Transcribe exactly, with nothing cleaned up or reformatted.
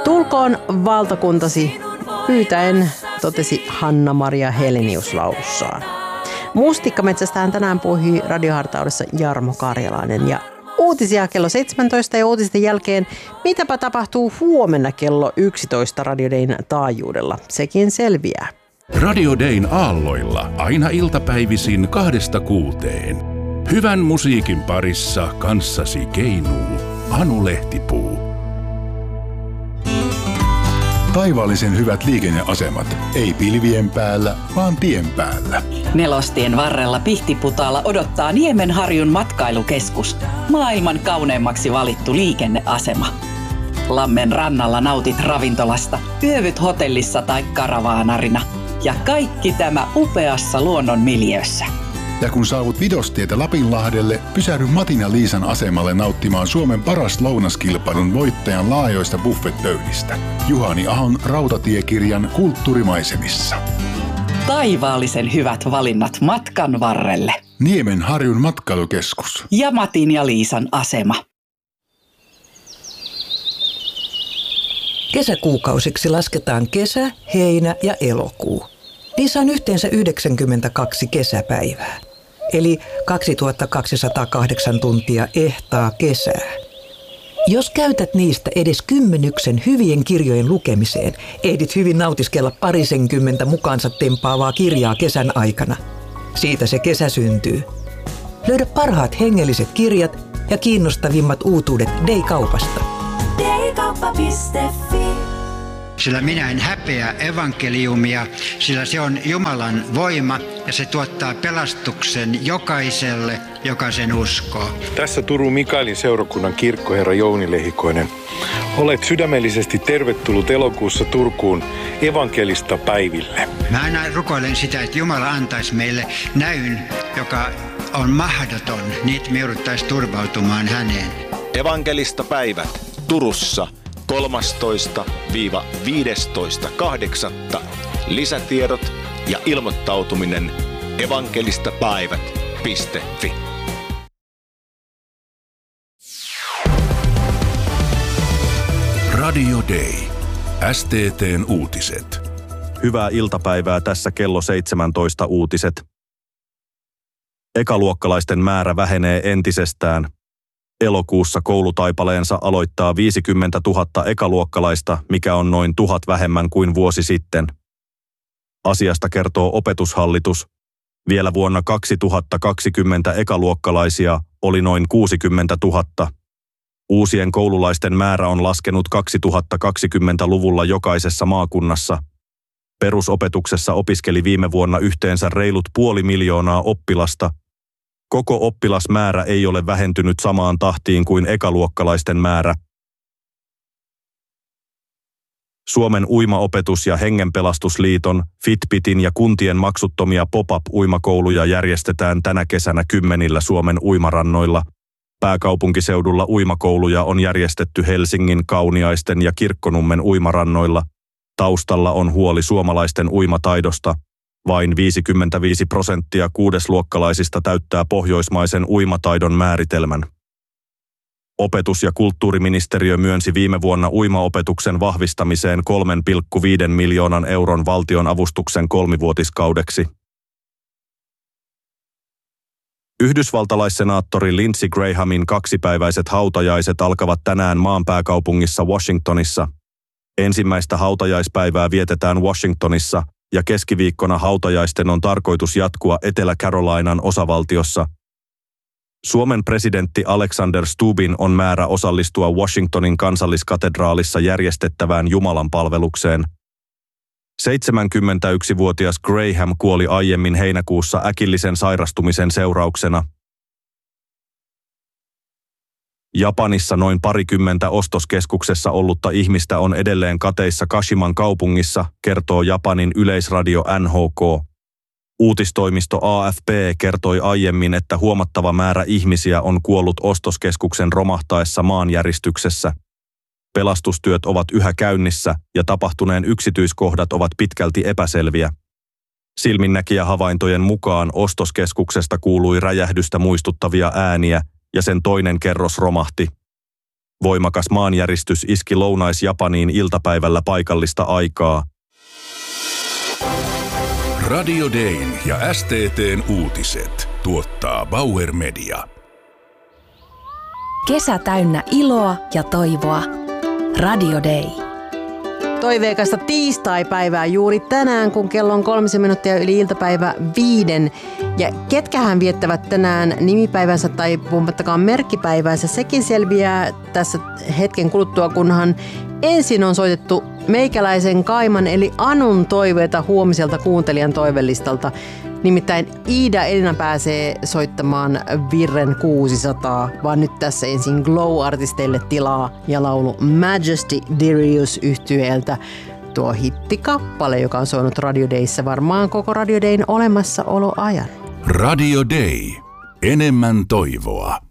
Tulkoon valtakuntasi pyytäen, totesi Hanna-Maria Helenius laulussaan. Mustikkametsästään tänään puhui radiohartaudessa Jarmo Karjalainen ja uutisia kello seitsemäntoista ja uutisten jälkeen mitäpä tapahtuu huomenna kello yksitoista Radio Dayn taajuudella. Sekin selviää. Radio Dayn aalloilla aina iltapäivisin kahdesta kuuteen. Hyvän musiikin parissa kanssasi keinuu Anu Lehtipuu. Taivaallisen hyvät liikenneasemat. Ei pilvien päällä, vaan tien päällä. Nelostien varrella Pihtiputaalla odottaa Niemenharjun matkailukeskus. Maailman kauneimmaksi valittu liikenneasema. Lammen rannalla nautit ravintolasta, yövyt hotellissa tai karavaanarina. Ja kaikki tämä upeassa luonnon miljöössä. Ja kun saavut Vidostietä Lapinlahdelle, pysähdy Matin ja Liisan asemalle nauttimaan Suomen paras lounaskilpailun voittajan laajoista buffetpöydistä. Juhani Ahon rautatiekirjan Kulttuurimaisemissa. Taivaallisen hyvät valinnat matkan varrelle. Niemenharjun matkailukeskus. Ja Matin ja Liisan asema. Kesäkuukausiksi lasketaan kesä, heinä ja elokuu. Niissä on yhteensä yhdeksänkymmentäkaksi kesäpäivää, eli kaksituhattakaksisataakahdeksan tuntia ehtaa kesää. Jos käytät niistä edes kymmenyksen hyvien kirjojen lukemiseen, ehdit hyvin nautiskella parisenkymmentä mukaansa tempaavaa kirjaa kesän aikana. Siitä se kesä syntyy. Löydä parhaat hengelliset kirjat ja kiinnostavimmat uutuudet Day-kaupasta. Daykauppa piste fi. Sillä minä en häpeä evankeliumia, sillä se on Jumalan voima ja se tuottaa pelastuksen jokaiselle, joka sen uskoo. Tässä Turun Mikaelin seurakunnan kirkkoherra Jouni Lehikoinen. Olet sydämellisesti tervetullut elokuussa Turkuun evankelista päiville. Mä aina rukoilen sitä, että Jumala antaisi meille näyn, joka on mahdoton, niin että me jouduttaisiin turvautumaan häneen. Evankelista päivät Turussa. kolmastoista viidestoista kahdeksatta Lisätiedot ja ilmoittautuminen evankelistapäivät piste fi. Radio Day. S T T:n uutiset. Hyvää iltapäivää, tässä kello seitsemäntoista uutiset. Ekaluokkalaisten määrä vähenee entisestään. Elokuussa koulutaipaleensa aloittaa viisikymmentätuhatta ekaluokkalaista, mikä on noin tuhat vähemmän kuin vuosi sitten. Asiasta kertoo Opetushallitus. Vielä vuonna kaksituhattakaksikymmentä ekaluokkalaisia oli noin kuusikymmentätuhatta. Uusien koululaisten määrä on laskenut kaksituhattakaksikymmentäluvulla jokaisessa maakunnassa. Perusopetuksessa opiskeli viime vuonna yhteensä reilut puoli miljoonaa oppilasta. Koko oppilasmäärä ei ole vähentynyt samaan tahtiin kuin ekaluokkalaisten määrä. Suomen uimaopetus- ja hengenpelastusliiton, Fitbitin ja kuntien maksuttomia pop-up-uimakouluja järjestetään tänä kesänä kymmenillä Suomen uimarannoilla. Pääkaupunkiseudulla uimakouluja on järjestetty Helsingin, Kauniaisten ja Kirkkonummen uimarannoilla. Taustalla on huoli suomalaisten uimataidosta. Vain viisikymmentäviisi prosenttia kuudesluokkalaisista täyttää pohjoismaisen uimataidon määritelmän. Opetus- ja kulttuuriministeriö myönsi viime vuonna uimaopetuksen vahvistamiseen kolme pilkku viisi miljoonan euron valtionavustuksen kolmivuotiskaudeksi. Yhdysvaltalaissenaattori Lindsey Grahamin kaksipäiväiset hautajaiset alkavat tänään maan pääkaupungissa Washingtonissa. Ensimmäistä hautajaispäivää vietetään Washingtonissa ja keskiviikkona hautajaisten on tarkoitus jatkua Etelä-Carolinan osavaltiossa. Suomen presidentti Alexander Stubbin on määrä osallistua Washingtonin kansalliskatedraalissa järjestettävään jumalanpalvelukseen. seitsemänkymmentäyksivuotias Graham kuoli aiemmin heinäkuussa äkillisen sairastumisen seurauksena. Japanissa noin parikymmentä ostoskeskuksessa ollutta ihmistä on edelleen kateissa Kashiman kaupungissa, kertoo Japanin yleisradio N H K. Uutistoimisto A F P kertoi aiemmin, että huomattava määrä ihmisiä on kuollut ostoskeskuksen romahtaessa maanjäristyksessä. Pelastustyöt ovat yhä käynnissä ja tapahtuneen yksityiskohdat ovat pitkälti epäselviä. Silminnäkijähavaintojen mukaan ostoskeskuksesta kuului räjähdystä muistuttavia ääniä ja sen toinen kerros romahti. Voimakas maanjäristys iski Lounais-Japaniin iltapäivällä paikallista aikaa. Radio Dayn ja S T T:n uutiset tuottaa Bauer Media. Kesä täynnä iloa ja toivoa. Radio Day. Toiveikasta tiistai-päivää juuri tänään, kun kello on kolmisen minuuttia yli iltapäivä viiden. Ja ketkähän viettävät tänään nimipäivänsä tai puhumattakaan merkkipäivänsä, sekin selviää tässä hetken kuluttua, kunhan ensin on soitettu meikäläisen Kaiman eli Anun toiveita huomiselta kuuntelijan toivelistalta. Nimittäin Iida Elina pääsee soittamaan Virren kuusisataa, vaan nyt tässä ensin Glow-artisteille tilaa ja laulu Majesty Dirius -yhtyeeltä. Tuo hittikappale, joka on soinut Radio Dayssä varmaan koko Radio Dayn olemassaoloajan. Radio Day. Enemmän toivoa.